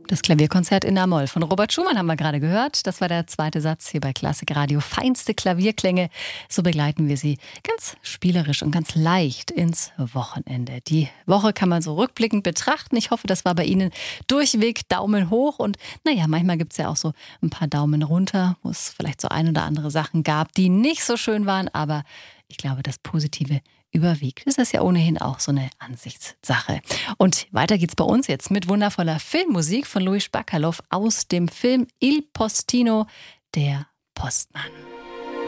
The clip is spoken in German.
Das Klavierkonzert in A-Moll von Robert Schumann haben wir gerade gehört. Das war der zweite Satz hier bei Klassik Radio. Feinste Klavierklänge. So begleiten wir Sie ganz spielerisch und ganz leicht ins Wochenende. Die Woche kann man so rückblickend betrachten. Ich hoffe, das war bei Ihnen durchweg Daumen hoch. Und naja, manchmal gibt es ja auch so ein paar Daumen runter, wo es vielleicht so ein oder andere Sachen gab, die nicht so schön waren. Aber ich glaube, das Positive überwiegt. Das ist ja ohnehin auch so eine Ansichtssache. Und weiter geht's bei uns jetzt mit wundervoller Filmmusik von Luis Bacalov aus dem Film Il Postino, der Postmann.